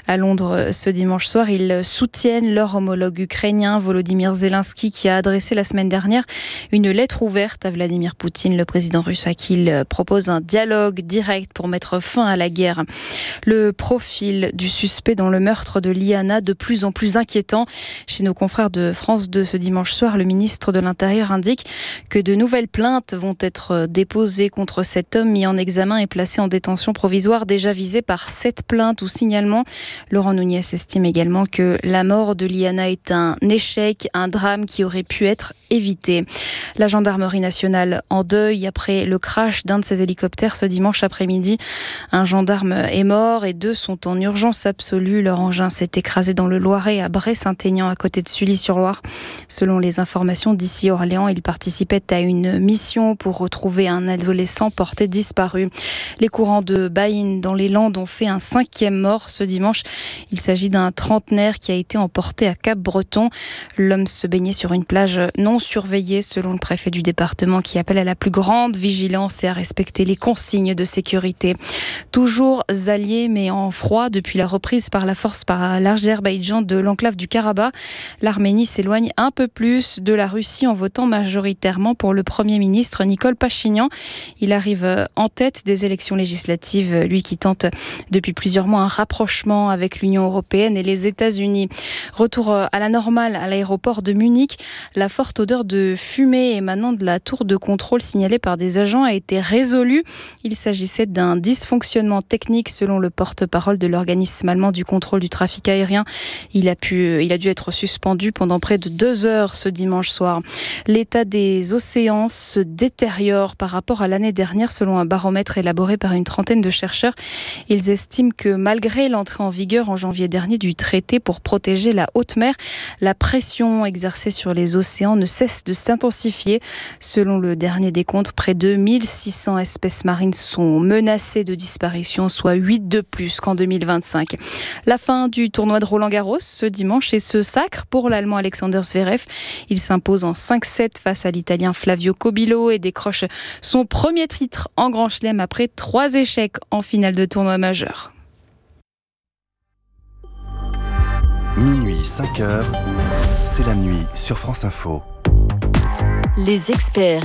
À Londres, ce dimanche soir, ils soutiennent leur homologue ukrainien Volodymyr Zelensky qui a adressé la semaine dernière une lettre ouverte à Vladimir Poutine, le président russe, à qui il propose un dialogue direct pour mettre fin à la guerre. Le profil du suspect dans le meurtre de Liana, de plus en plus inquiétant. Chez nos confrères de France 2 ce dimanche soir, le ministre de l'Intérieur indique que de nouvelles plaintes vont être déposées contre cet homme mis en examen et placé en détention provisoire, déjà visé par 7 plaintes ou signalements. Laurent Nunez estime également que la mort de Liana est un échec, un drame qui aurait pu être évité. La gendarmerie nationale en deuil après le crash d'un de ses hélicoptères ce dimanche après-midi. Un gendarme est mort et 2 sont en urgence absolue. Leur engin s'est écrasé dans le Loiret à Bray-Saint-Aignan à côté de Sully-sur-Loire. Selon les informations d'ici Orléans, ils participaient à une mission pour retrouver un adolescent porté disparu. Les courants de Baïne dans les Landes ont fait un 5e mort ce dimanche. Il s'agit d'un trentenaire qui a été emporté à Cap-Breton. L'homme se baignait sur une plage non surveillée selon le préfet du département qui appelle à la plus grande vigilance et à respecter les consignes de sécurité. Toujours alliés mais en froid depuis la reprise par la force par l'Azerbaïdjan de l'enclave du Karabakh, l'Arménie s'éloigne un peu plus de la Russie en votant majoritairement pour le Premier ministre Nikol Pachinian. Il arrive en tête des élections législatives, lui qui tente depuis plusieurs mois un rapprochement avec l'Union européenne et les États-Unis. Retour à la normale à l'aéroport de Munich. La forte odeur de fumée émanant de la tour de contrôle signalée par des agents a été résolue. Il s'agissait d'un dysfonctionnement technique selon le porte-parole de l'organisme allemand du contrôle du trafic aérien. Il a dû être suspendu pendant près de 2 heures ce dimanche soir. L'état des océans se détériore par rapport à l'année dernière selon un baromètre élaboré par une trentaine de chercheurs. Ils estiment que malgré l'entrée en vigueur en janvier dernier du traité pour protéger la haute mer, la pression exercée sur les océans ne cesse de s'intensifier. Selon le dernier décompte, près de 1600 espèces marines sont menacées de disparition, soit 8 de plus qu'en 2025. La fin du tournoi de Roland-Garros ce dimanche et ce sacre pour l'Allemand Alexander Zverev. Il s'impose en 5-7 face à l'Italien Flavio Cobillo et décroche son premier titre en Grand Chelem après 3 échecs en finale de tournoi majeur. Minuit 5h, c'est la nuit sur France Info. Les experts.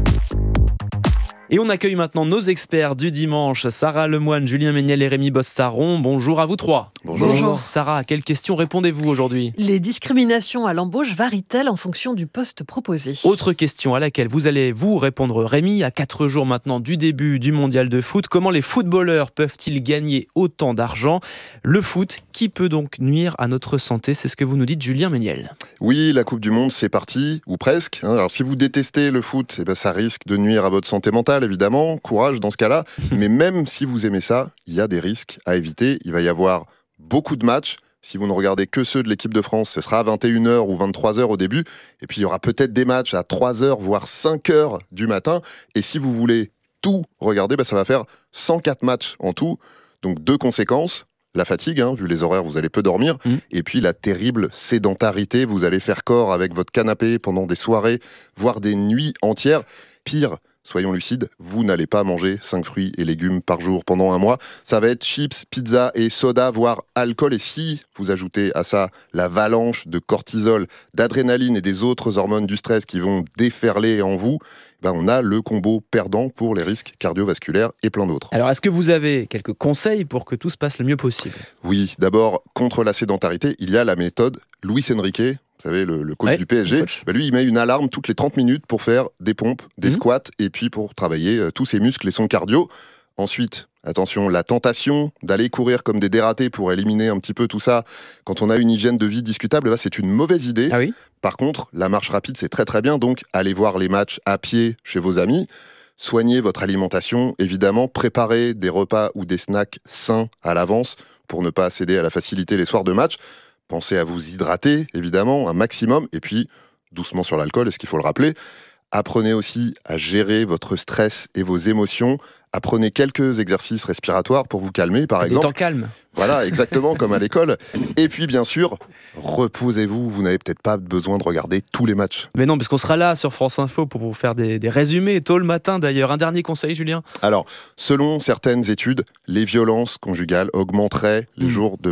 Et on accueille maintenant nos experts du dimanche, Sarah Lemoine, Julien Méniel et Rémi Bostaron. Bonjour à vous 3. Bonjour. Sarah, à quelles questions répondez-vous aujourd'hui ? Les discriminations à l'embauche varient-elles en fonction du poste proposé ? Autre question à laquelle vous allez vous répondre, Rémi, à 4 jours maintenant du début du mondial de foot. Comment les footballeurs peuvent-ils gagner autant d'argent ? Le foot, qui peut donc nuire à notre santé ? C'est ce que vous nous dites, Julien Méniel. Oui, la Coupe du Monde, c'est parti, ou presque. Alors si vous détestez le foot, ça risque de nuire à votre santé mentale, évidemment. Courage dans ce cas-là. Mais même si vous aimez ça, il y a des risques à éviter. Il va y avoir beaucoup de matchs. Si vous ne regardez que ceux de l'équipe de France, ce sera à 21h ou 23h au début. Et puis il y aura peut-être des matchs à 3h, voire 5h du matin. Et si vous voulez tout regarder, ça va faire 104 matchs en tout. Donc 2 conséquences. La fatigue, vu les horaires, vous allez peu dormir. Et puis la terrible sédentarité. Vous allez faire corps avec votre canapé pendant des soirées, voire des nuits entières. Pire, soyons lucides, vous n'allez pas manger 5 fruits et légumes par jour pendant un mois. Ça va être chips, pizza et soda, voire alcool. Et si vous ajoutez à ça l'avalanche de cortisol, d'adrénaline et des autres hormones du stress qui vont déferler en vous, on a le combo perdant pour les risques cardiovasculaires et plein d'autres. Alors, est-ce que vous avez quelques conseils pour que tout se passe le mieux possible ? Oui, d'abord, contre la sédentarité, il y a la méthode Luis Enrique. Vous savez, le coach du PSG, lui, il met une alarme toutes les 30 minutes pour faire des pompes, des squats, et puis pour travailler tous ses muscles et son cardio. Ensuite, attention, la tentation d'aller courir comme des dératés pour éliminer un petit peu tout ça, quand on a une hygiène de vie discutable, c'est une mauvaise idée. Ah oui ? Par contre, la marche rapide, c'est très très bien, donc allez voir les matchs à pied chez vos amis. Soignez votre alimentation, évidemment, préparez des repas ou des snacks sains à l'avance pour ne pas céder à la facilité les soirs de match. Pensez à vous hydrater, évidemment, un maximum, et puis doucement sur l'alcool, est-ce qu'il faut le rappeler ? Apprenez aussi à gérer votre stress et vos émotions. Apprenez quelques exercices respiratoires pour vous calmer, par exemple. Des temps calmes. Voilà, exactement, comme à l'école. Et puis, bien sûr, reposez-vous. Vous n'avez peut-être pas besoin de regarder tous les matchs. Mais non, parce qu'on sera là sur France Info pour vous faire des résumés, tôt le matin d'ailleurs. Un dernier conseil, Julien ? Alors, selon certaines études, les violences conjugales augmenteraient les jours de